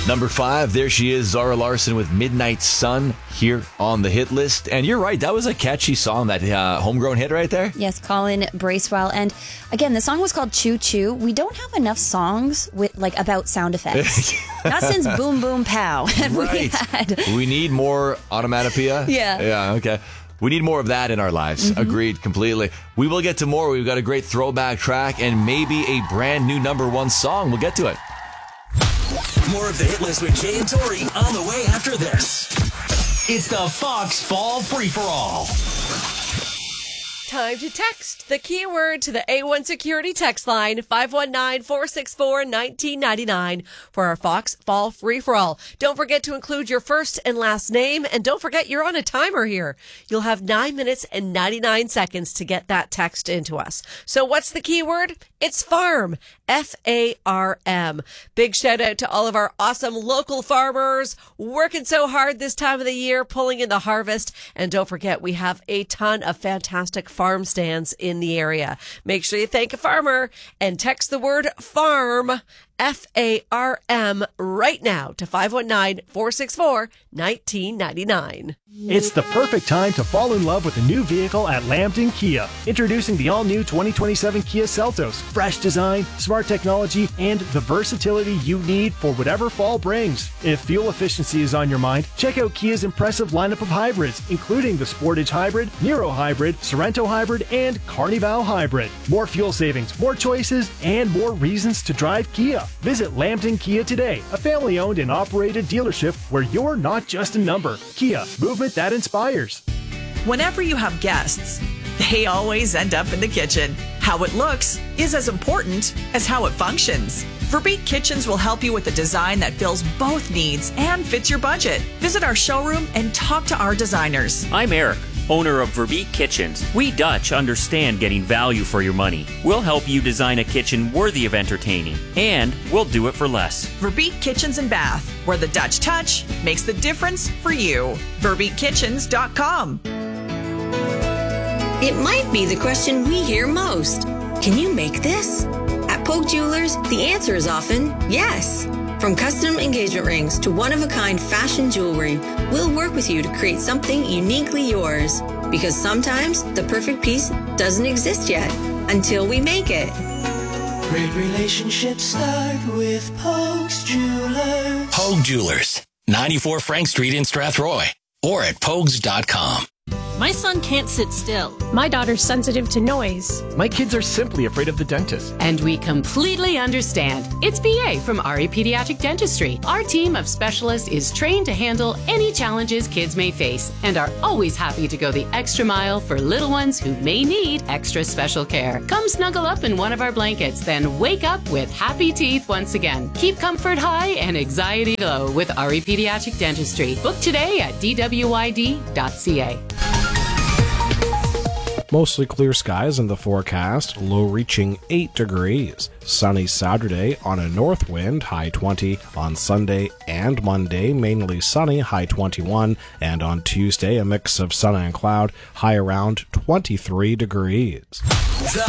Number 5, there she is, Zara Larsson with Midnight Sun here on the hit list. And you're right, that was a catchy song, that homegrown hit right there. Yes, Colin Bracewell. And again, the song was called Choo Choo. We don't have enough songs with about sound effects. Not since Boom Boom Pow have we had. We need more onomatopoeia. Yeah, okay. We need more of that in our lives. Agreed completely. We will get to more. We've got a great throwback track and maybe a brand new number 1 song. We'll get to it. More of the hit list with Jay and Tori on the way after this. It's the Fox Fall Free-for-All. Time to text the keyword to the A1 Security text line, 519-464-1999 for our Fox Fall Free-for-All. Don't forget to include your first and last name, and don't forget you're on a timer here. You'll have 9 minutes and 99 seconds to get that text into us. So what's the keyword? It's farm. F-A-R-M. Big shout out to all of our awesome local farmers working so hard this time of the year, pulling in the harvest. And don't forget, we have a ton of fantastic farm stands in the area. Make sure you thank a farmer and text the word farm, F-A-R-M, right now to 519-464-1999. It's the perfect time to fall in love with a new vehicle at Lambton Kia. Introducing the all-new 2027 Kia Seltos. Fresh design, smart technology, and the versatility you need for whatever fall brings. If fuel efficiency is on your mind, check out Kia's impressive lineup of hybrids, including the Sportage Hybrid, Nero Hybrid, Sorento Hybrid, and Carnival Hybrid. More fuel savings, more choices, and more reasons to drive Kia. Visit Lambton Kia today, a family-owned and operated dealership where you're not just a number. Kia, movement that inspires. Whenever you have guests, they always end up in the kitchen. How it looks is as important as how it functions. Verbeek Kitchens will help you with a design that fills both needs and fits your budget. Visit our showroom and talk to our designers. I'm Eric, owner of Verbeek Kitchens. We Dutch understand getting value for your money. We'll help you design a kitchen worthy of entertaining, and we'll do it for less. Verbeek Kitchens and Bath, where the Dutch touch makes the difference for you. VerbeekKitchens.com. It might be the question we hear most. Can you make this? At Polk Jewelers, the answer is often yes. From custom engagement rings to one-of-a-kind fashion jewelry, we'll work with you to create something uniquely yours. Because sometimes the perfect piece doesn't exist yet until we make it. Great relationships start with Polk's Jewelers. Polk Jewelers, 94 Frank Street in Strathroy, or at pogues.com. My son can't sit still. My daughter's sensitive to noise. My kids are simply afraid of the dentist. And we completely understand. It's BA from RE Pediatric Dentistry. Our team of specialists is trained to handle any challenges kids may face and are always happy to go the extra mile for little ones who may need extra special care. Come snuggle up in one of our blankets, then wake up with happy teeth once again. Keep comfort high and anxiety low with RE Pediatric Dentistry. Book today at dwid.ca. Mostly clear skies in the forecast, low reaching 8 degrees. Sunny Saturday on a north wind, high 20. On Sunday and Monday, mainly sunny, high 21. And on Tuesday, a mix of sun and cloud, high around 23 degrees. The